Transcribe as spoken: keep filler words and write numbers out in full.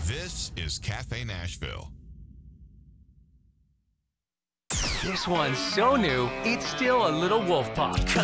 This is Cafe Nashville. This one's so new, it's still a little wolf pop.